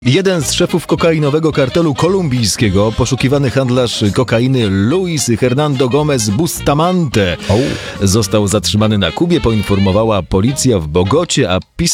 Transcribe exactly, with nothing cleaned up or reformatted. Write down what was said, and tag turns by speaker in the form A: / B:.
A: Jeden z szefów kokainowego kartelu kolumbijskiego, poszukiwany handlarz kokainy Luis Hernando Gomez Bustamante, został zatrzymany na Kubie, poinformowała policja w Bogocie, a pisarz